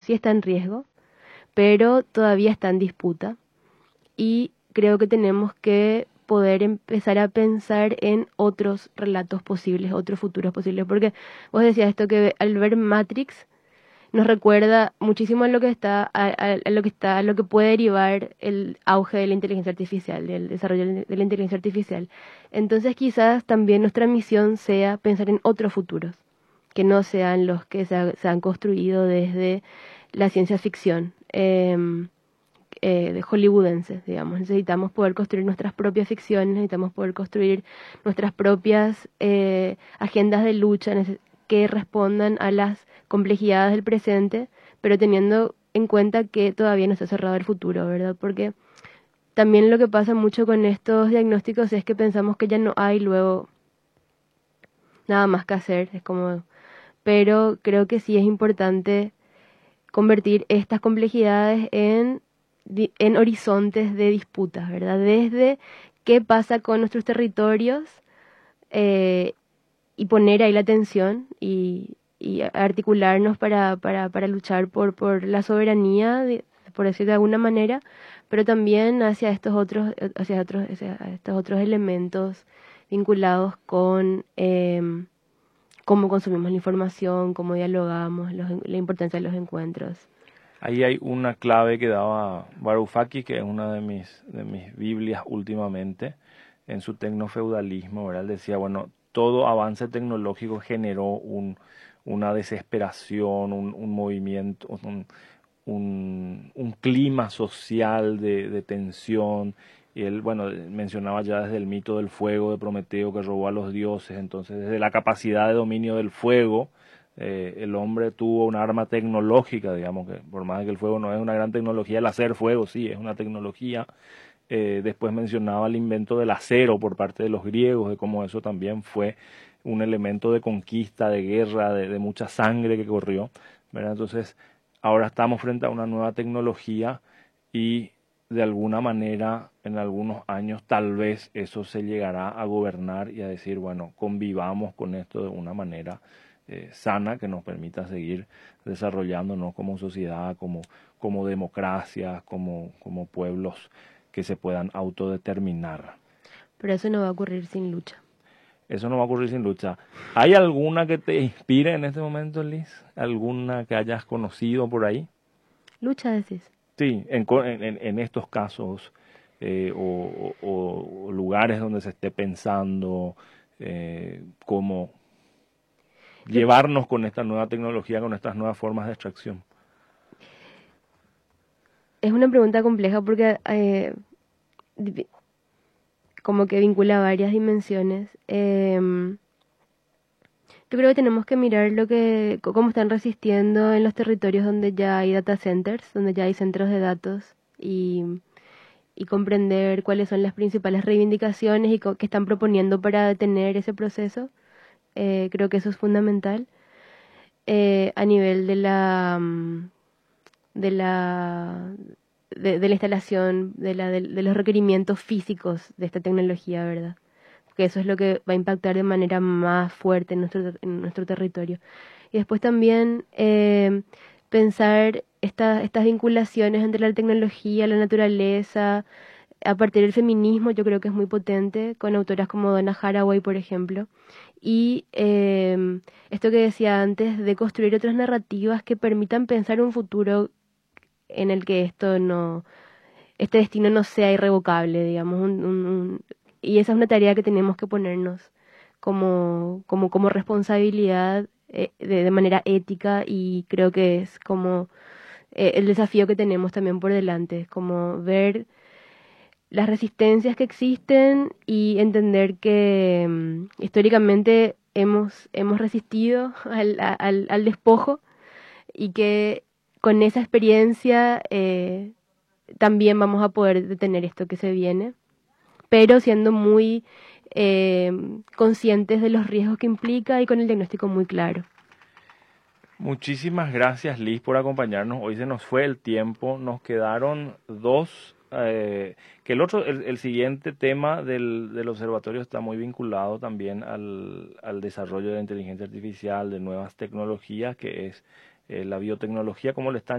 sí está en riesgo, pero todavía está en disputa. Y creo que tenemos que poder empezar a pensar en otros relatos posibles, otros futuros posibles. Porque vos decías esto, que al ver Matrix nos recuerda muchísimo a lo que a lo que puede derivar el auge de la inteligencia artificial, del desarrollo de la inteligencia artificial. Entonces quizás también nuestra misión sea pensar en otros futuros, que no sean los que se han construido desde la ciencia ficción de hollywoodenses, digamos. Necesitamos poder construir nuestras propias ficciones, necesitamos poder construir nuestras propias agendas de lucha que respondan a las complejidades del presente, pero teniendo en cuenta que todavía no está cerrado el futuro, ¿verdad? Porque también lo que pasa mucho con estos diagnósticos es que pensamos que ya no hay luego nada más que hacer, es como... Pero creo que sí es importante convertir estas complejidades en horizontes de disputas, ¿verdad? Desde qué pasa con nuestros territorios y poner ahí la atención y articularnos para luchar por la soberanía, por decirlo de alguna manera, pero también hacia estos otros elementos vinculados con cómo consumimos la información, cómo dialogamos, la importancia de los encuentros. Ahí hay una clave que daba Varoufakis, que es una de mis Biblias últimamente, en su tecnofeudalismo, ¿verdad? Él decía, bueno, todo avance tecnológico generó una desesperación, un movimiento, un clima social de tensión. Y él, bueno, mencionaba ya desde el mito del fuego de Prometeo que robó a los dioses, entonces desde la capacidad de dominio del fuego, el hombre tuvo un arma tecnológica, digamos, que por más que el fuego no es una gran tecnología, el hacer fuego sí es una tecnología. Después mencionaba el invento del acero por parte de los griegos, de cómo eso también fue un elemento de conquista, de guerra, de mucha sangre que corrió, ¿verdad? Entonces, ahora estamos frente a una nueva tecnología y de alguna manera, en algunos años, tal vez eso se llegará a gobernar y a decir, bueno, convivamos con esto de una manera sana que nos permita seguir desarrollándonos como sociedad, como democracias, como pueblos que se puedan autodeterminar. Pero eso no va a ocurrir sin lucha. Eso no va a ocurrir sin lucha. ¿Hay alguna que te inspire en este momento, Liz? ¿Alguna que hayas conocido por ahí? ¿Lucha decís? Sí, en estos casos o lugares donde se esté pensando cómo llevarnos con esta nueva tecnología, con estas nuevas formas de extracción. Es una pregunta compleja porque como que vincula varias dimensiones. Yo creo que tenemos que mirar cómo están resistiendo en los territorios donde ya hay data centers, donde ya hay centros de datos y comprender cuáles son las principales reivindicaciones y que están proponiendo para detener ese proceso. Creo que eso es fundamental a nivel de la instalación, de los requerimientos físicos de esta tecnología, ¿verdad? Que eso es lo que va a impactar de manera más fuerte en nuestro territorio. Y después también pensar estas vinculaciones entre la tecnología, la naturaleza, a partir del feminismo, yo creo que es muy potente, con autoras como Donna Haraway, por ejemplo. Y esto que decía antes, de construir otras narrativas que permitan pensar un futuro en el que este destino no sea irrevocable, digamos, y esa es una tarea que tenemos que ponernos como responsabilidad de manera ética, y creo que es como el desafío que tenemos también por delante, es como ver las resistencias que existen y entender que históricamente hemos resistido al despojo y que con esa experiencia también vamos a poder detener esto que se viene, pero siendo muy conscientes de los riesgos que implica y con el diagnóstico muy claro. Muchísimas gracias, Liz, por acompañarnos. Hoy se nos fue el tiempo, nos quedaron dos, que el siguiente tema del observatorio está muy vinculado también al desarrollo de la inteligencia artificial, de nuevas tecnologías, que es la biotecnología, como le están